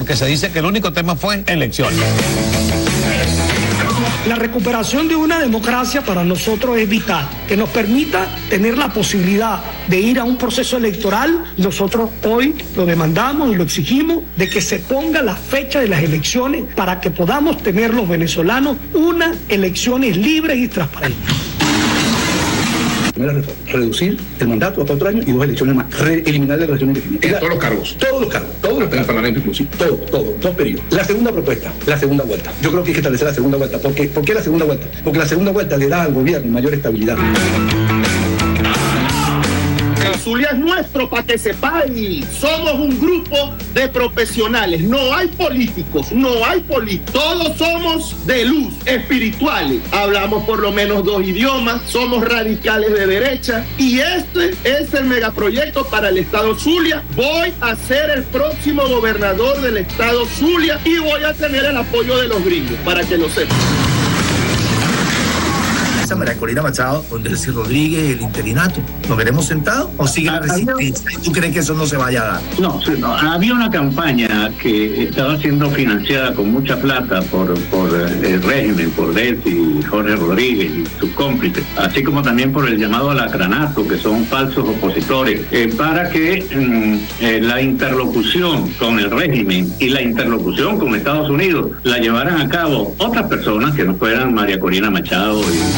porque se dice que el único tema fue elecciones. La recuperación de una democracia para nosotros es vital, que nos permita tener la posibilidad de ir a un proceso electoral. Nosotros hoy lo demandamos y lo exigimos de que se ponga la fecha de las elecciones para que podamos tener los venezolanos unas elecciones libres y transparentes. Primera reforma, reducir el mandato hasta otro año y 2 elecciones más, eliminar la elección indefinidas. Todos los cargos. Todos los parlamento inclusive, todo, 2 periodos. La segunda propuesta, la segunda vuelta. Yo creo que hay que establecer la segunda vuelta. ¿Por qué la segunda vuelta? Porque la segunda vuelta le da al gobierno mayor estabilidad. Zulia es nuestro, para que sepáis. Somos un grupo de profesionales. No hay políticos, todos somos de luz, espirituales. Hablamos por lo menos 2 idiomas, somos radicales de derecha y este es el megaproyecto para el estado Zulia. Voy a ser el próximo gobernador del estado Zulia y voy a tener el apoyo de los gringos, para que lo sepan. María Corina Machado con Delcy Rodríguez, el interinato. ¿Nos veremos sentados o sigue la resistencia? ¿Tú crees que eso no se vaya a dar? No, había una campaña que estaba siendo financiada con mucha plata por el régimen, por Delcy, Jorge Rodríguez y sus cómplices, así como también por el llamado alacranato, que son falsos opositores, para que la interlocución con el régimen y la interlocución con Estados Unidos la llevaran a cabo otras personas que no fueran María Corina Machado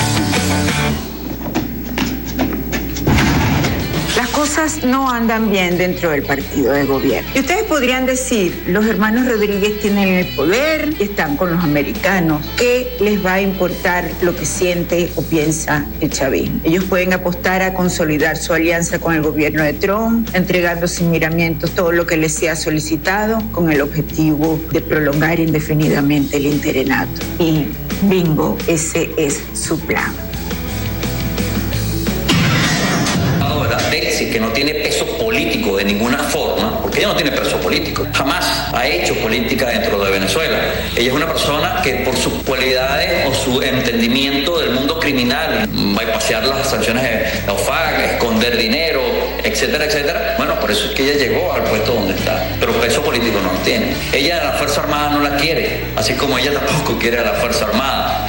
Las cosas no andan bien dentro del partido de gobierno. Y ustedes podrían decir, los hermanos Rodríguez tienen el poder y están con los americanos. ¿Qué les va a importar lo que siente o piensa el chavismo? Ellos pueden apostar a consolidar su alianza con el gobierno de Trump, entregando sin miramientos todo lo que les sea solicitado con el objetivo de prolongar indefinidamente el interinato. Y bingo, ese es su plan. Delcy, que no tiene peso político de ninguna forma, porque ella no tiene peso político, jamás ha hecho política dentro de Venezuela. Ella es una persona que por sus cualidades o su entendimiento del mundo criminal, bypassear las sanciones de la OFAC, esconder dinero, etcétera, etcétera. Bueno, por eso es que ella llegó al puesto donde está, pero peso político no lo tiene. Ella a la Fuerza Armada no la quiere, así como ella tampoco quiere a la Fuerza Armada.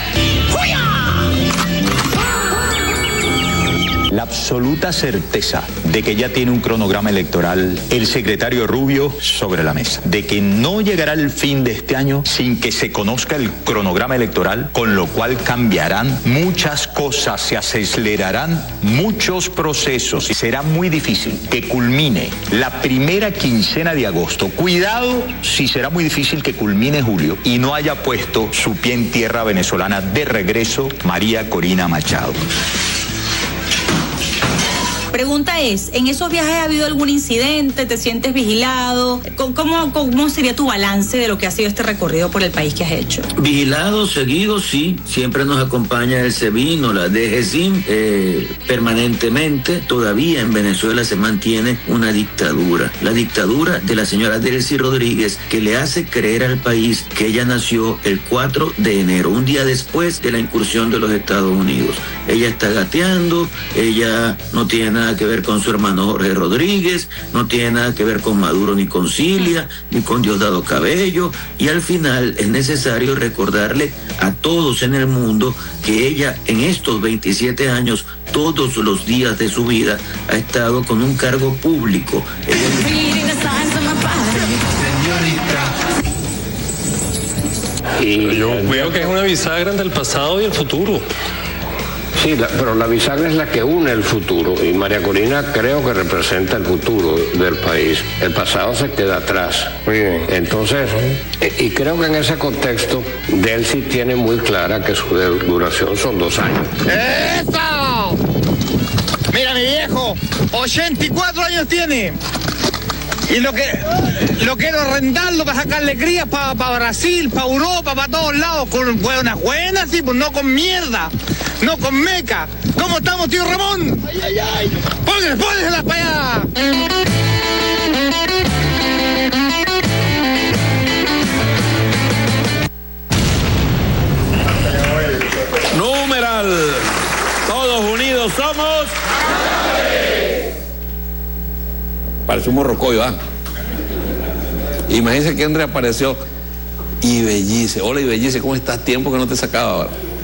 La absoluta certeza de que ya tiene un cronograma electoral el secretario Rubio sobre la mesa, de que no llegará el fin de este año sin que se conozca el cronograma electoral, con lo cual cambiarán muchas cosas, se acelerarán muchos procesos y será muy difícil que culmine la primera quincena de agosto. Cuidado si será muy difícil que culmine julio y no haya puesto su pie en tierra venezolana de regreso María Corina Machado. Pregunta es, ¿en esos viajes ha habido algún incidente? ¿Te sientes vigilado? ¿Cómo sería tu balance de lo que ha sido este recorrido por el país que has hecho? Vigilado, seguido, sí. Siempre nos acompaña el SEBIN o la DGCIM permanentemente. Todavía en Venezuela se mantiene una dictadura. La dictadura de la señora Delcy Rodríguez, que le hace creer al país que ella nació el 4 de enero, un día después de la incursión de los Estados Unidos. Ella está gateando, ella no tiene nada que ver con su hermano Jorge Rodríguez, no tiene nada que ver con Maduro ni con Cilia, ni con Diosdado Cabello, y al final es necesario recordarle a todos en el mundo que ella en estos 27 años, todos los días de su vida, ha estado con un cargo público. Y yo veo que es una bisagra entre el pasado y el futuro. Sí, pero la bisagra es la que une el futuro y María Corina creo que representa el futuro del país. El pasado se queda atrás. Muy bien. Entonces, y creo que en ese contexto, Delcy tiene muy clara que su duración son 2 años. ¡Eso! Mira, mi viejo, 84 años tiene. Y lo quiero rentarlo para sacarle crías para Brasil, para Europa, para todos lados, con buenas buenas, sí, pues no con mierda, no con meca. ¿Cómo estamos, tío Ramón? ¡Ay, ay, ay! ¡Pónganselas para allá! Numeral. Todos unidos somos. Parece un morrocoyo, ¿ah? Imagínense que Henry apareció. Ibellice, hola Ibellice, ¿cómo estás? Tiempo que no te sacaba ahora.